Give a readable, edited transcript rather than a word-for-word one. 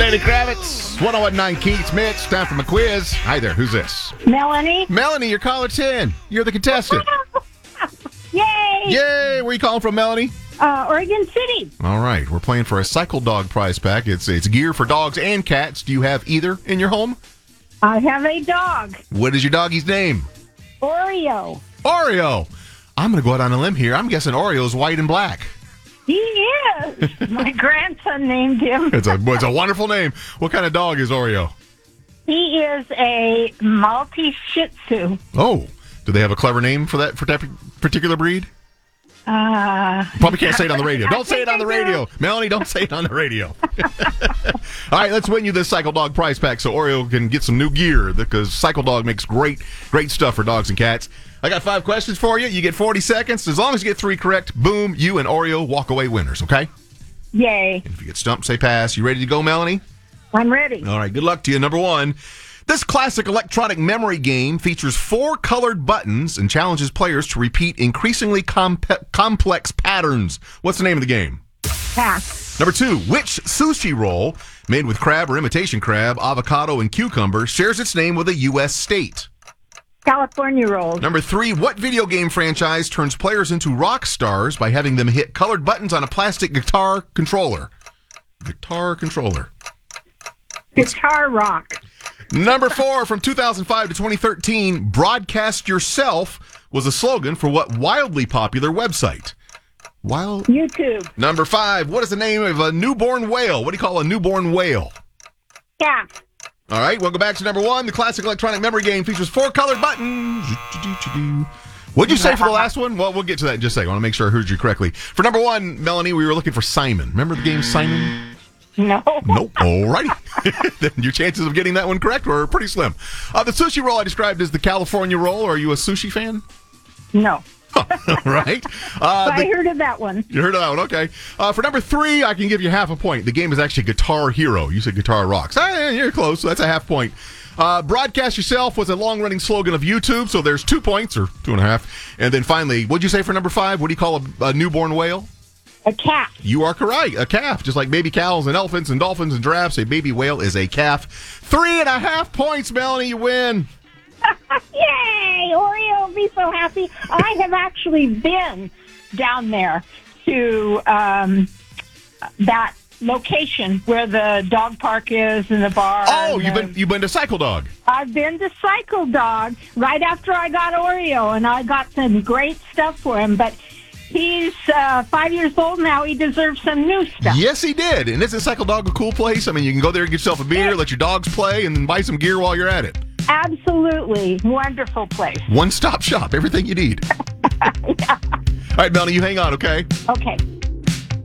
Lenny Kravitz, 101.9 Keats. Mitch, time for my quiz. Hi there, who's this? Melanie. Melanie, you're caller 10. You're the contestant. Yay! Yay! Where are you calling from, Melanie? Oregon City. All right, we're playing for a Cycle Dog prize pack. It's gear for dogs and cats. Do you have either in your home? I have a dog. What is your doggy's name? Oreo. Oreo. I'm going to go out on a limb here. I'm guessing Oreo's white and black. He is. My grandson named him. It's a wonderful name. What kind of dog is Oreo? He is a Maltese Shih Tzu. Oh, do they have a clever name for that particular breed? Probably can't say it on the radio. Don't say it on the radio. Melanie, don't say it on the radio. All right, let's win you this Cycle Dog prize pack so Oreo can get some new gear because Cycle Dog makes great stuff for dogs and cats. I got 5 questions for you. You get 40 seconds. As long as you get 3 correct, boom, you and Oreo walk away winners, okay? Yay. And if you get stumped, say pass. You ready to go, Melanie? I'm ready. All right, good luck to you. Number 1. This classic electronic memory game features 4 colored buttons and challenges players to repeat increasingly complex patterns. What's the name of the game? Pass. Number 2, which sushi roll, made with crab or imitation crab, avocado, and cucumber, shares its name with a U.S. state? California rolls. Number 3, what video game franchise turns players into rock stars by having them hit colored buttons on a plastic guitar controller? Guitar controller. Guitar Rock. Number 4, from 2005 to 2013, Broadcast Yourself was a slogan for what wildly popular website? YouTube. Number 5, what is the name of a newborn whale? What do you call a newborn whale? Calf. All right, we'll go back to number 1. The classic electronic memory game features 4 colored buttons. What'd you say for the last one? Well, we'll get to that in just a second. I want to make sure I heard you correctly. For number 1, Melanie, we were looking for Simon. Remember the game Simon? No. Nope. All righty. Then your chances of getting that one correct were pretty slim. The sushi roll I described as the California roll. Are you a sushi fan? No. Right. I heard of that one. You heard of that one, okay. For number 3, I can give you half a point. The game is actually Guitar Hero. You said Guitar Rocks. You're close, so that's a half point. Broadcast Yourself was a long-running slogan of YouTube, so there's 2 points, or 2.5. And then finally, what'd you say for number 5? What do you call a newborn whale? A calf. You are correct. A calf. Just like baby cows and elephants and dolphins and giraffes, a baby whale is a calf. 3.5 points, Melanie. You win. Yay! Oreo will be so happy. I have actually been down there to that location where the dog park is and the bar. Oh, you've been to Cycle Dog. I've been to Cycle Dog right after I got Oreo, and I got some great stuff for him, but he's 5 years old now. He deserves some new stuff. Yes, he did. And isn't Cycle Dog a cool place? I mean, you can go there and get yourself a beer, let your dogs play, and then buy some gear while you're at it. Absolutely. Wonderful place. One-stop shop. Everything you need. Yeah. All right, Melanie, you hang on, okay? Okay.